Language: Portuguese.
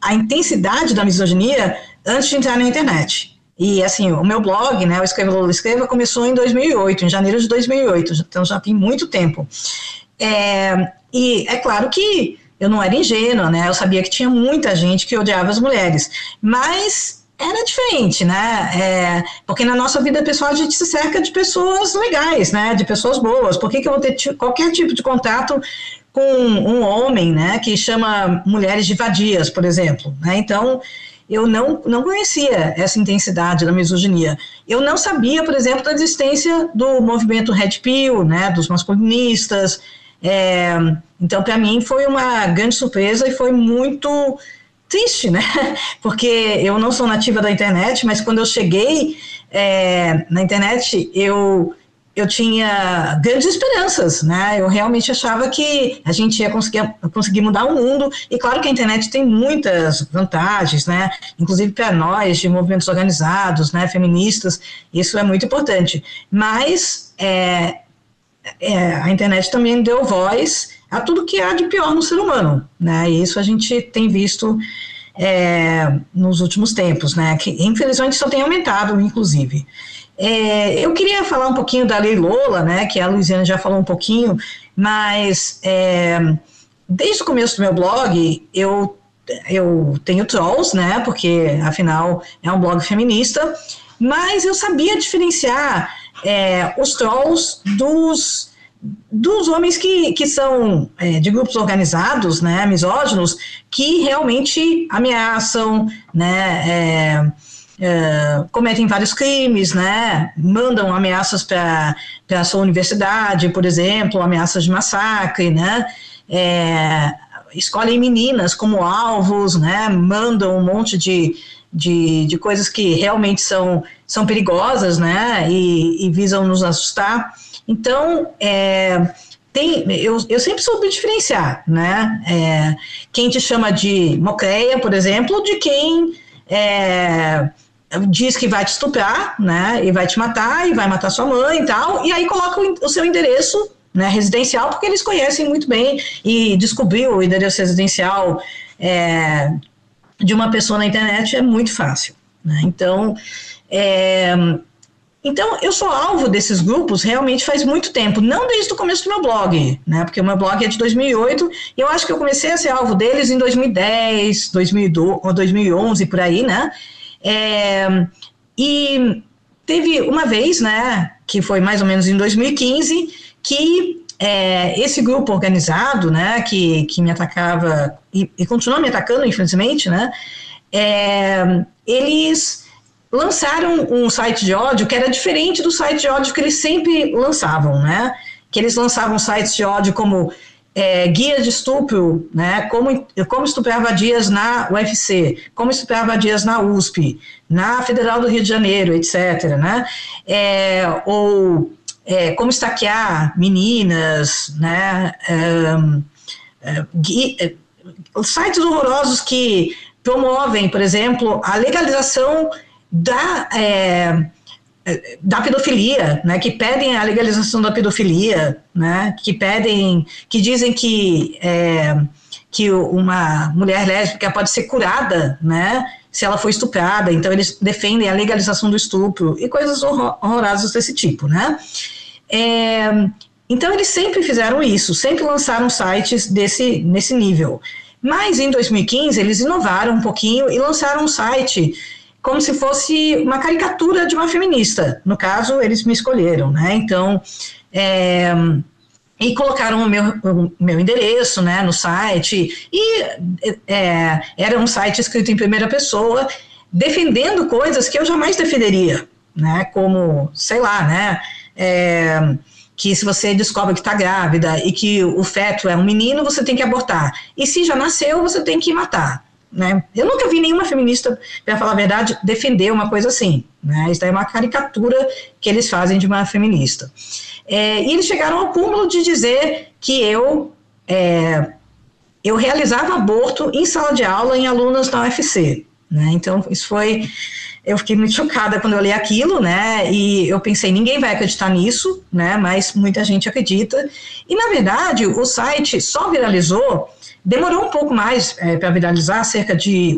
a intensidade da misoginia antes de entrar na internet. E, assim, o meu blog, né, o Escreva Lola Escreva, começou em 2008, em janeiro de 2008, então já tem muito tempo. E é claro que eu não era ingênua, né, eu sabia que tinha muita gente que odiava as mulheres, mas era diferente, né, porque na nossa vida pessoal a gente se cerca de pessoas legais, né, de pessoas boas. Por que eu vou ter qualquer tipo de contato com um homem, né, que chama mulheres de vadias, por exemplo, né? Então eu não conhecia essa intensidade da misoginia. Eu não sabia, por exemplo, da existência do movimento Red Pill, né, dos masculinistas. Então, para mim, foi uma grande surpresa e foi muito triste, né? Porque eu não sou nativa da internet, mas quando eu cheguei na internet, eu tinha grandes esperanças, né? Eu realmente achava que a gente ia conseguir mudar o mundo, e claro que a internet tem muitas vantagens, né? Inclusive para nós, de movimentos organizados, né, feministas, isso é muito importante. Mas a internet também deu voz a tudo que há de pior no ser humano, né? E isso a gente tem visto nos últimos tempos, né? Que infelizmente só tem aumentado, inclusive. Eu queria falar um pouquinho da Lei Lola, né, que a Luiziane já falou um pouquinho, mas desde o começo do meu blog eu tenho trolls, né, porque afinal é um blog feminista, mas eu sabia diferenciar os trolls dos homens que são de grupos organizados, né, misóginos, que realmente ameaçam, né, cometem vários crimes, né, mandam ameaças para a sua universidade, por exemplo, ameaças de massacre, né, escolhem meninas como alvos, né, mandam um monte de coisas que realmente são perigosas, né, e visam nos assustar. Então, eu sempre soube diferenciar, né, quem te chama de mocreia, por exemplo, de quem diz que vai te estuprar, né, e vai te matar, e vai matar sua mãe e tal, e aí coloca o seu endereço, né, residencial, porque eles conhecem muito bem, e descobrir o endereço residencial de uma pessoa na internet é muito fácil, né? Então eu sou alvo desses grupos realmente faz muito tempo, não desde o começo do meu blog, né, porque o meu blog é de 2008, e eu acho que eu comecei a ser alvo deles em 2010, 2012, ou 2011, por aí, né, e teve uma vez, né, que foi mais ou menos em 2015, que esse grupo organizado, né, que me atacava e continua me atacando, infelizmente, né, eles lançaram um site de ódio que era diferente do site de ódio que eles sempre lançavam, né, que eles lançavam sites de ódio como guia de estupro, né, como estuprar vadias na UFC, como estuprar vadias na USP, na Federal do Rio de Janeiro, etc., né, ou como esfaquear meninas, né, sites horrorosos que promovem, por exemplo, a legalização da pedofilia, né, que pedem a legalização da pedofilia, né, que dizem que uma mulher lésbica pode ser curada, né, se ela for estuprada. Então eles defendem a legalização do estupro e coisas horrorosas desse tipo, né. Então eles sempre fizeram isso, sempre lançaram sites nesse nível. Mas em 2015 eles inovaram um pouquinho e lançaram um site como se fosse uma caricatura de uma feminista. No caso, eles me escolheram, né? Então, e colocaram o meu endereço, né, no site, e era um site escrito em primeira pessoa, defendendo coisas que eu jamais defenderia, né? Como, sei lá, né? Que se você descobre que está grávida e que o feto é um menino, você tem que abortar. E se já nasceu, você tem que matar. Né? Eu nunca vi nenhuma feminista, para falar a verdade, defender uma coisa assim, né? Isso é uma caricatura que eles fazem de uma feminista. E eles chegaram ao cúmulo de dizer que eu realizava aborto em sala de aula em alunas da UFC, né? Então eu fiquei muito chocada quando eu li aquilo, né? E eu pensei, ninguém vai acreditar nisso, né? Mas muita gente acredita. E na verdade o site só viralizou. Demorou um pouco mais para viralizar, cerca de